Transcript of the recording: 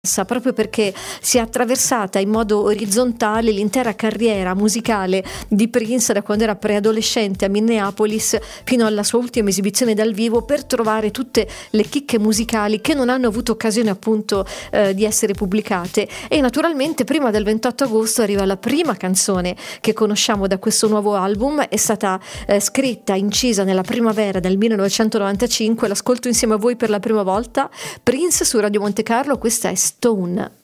proprio perché si è attraversata in modo orizzontale l'intera carriera musicale di Prince da quando era preadolescente a Minneapolis fino alla sua ultima esibizione dal vivo, per trovare tutte le chicche musicali che non hanno avuto occasione appunto di essere pubblicate. E naturalmente prima del 28 agosto arriva la prima canzone che conosciamo da questo nuovo album. È stata scritta, incisa nella primavera del 1995. L'ascolto insieme a voi per la prima volta. Prince su Radio Monte Carlo, questa è Stone.